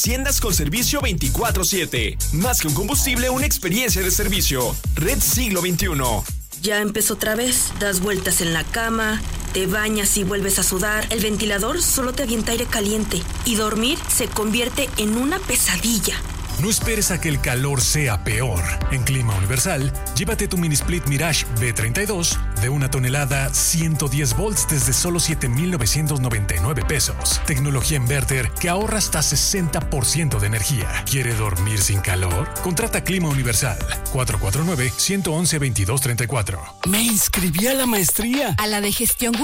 enciendas con servicio 24/7. Más que un combustible, una experiencia de servicio. Red Siglo XXI. Ya empezó otra vez. Das vueltas en la cama, te bañas y vuelves a sudar. El ventilador solo te avienta aire caliente. Y dormir se convierte en una pesadilla. No esperes a que el calor sea peor. En Clima Universal, llévate tu mini split Mirage B32 de 1 tonelada, 110 volts desde solo 7,999 pesos. Tecnología inverter que ahorra hasta 60% de energía. ¿Quiere dormir sin calor? Contrata Clima Universal. 449-111-2234. Me inscribí a la maestría. ¿A la de gestión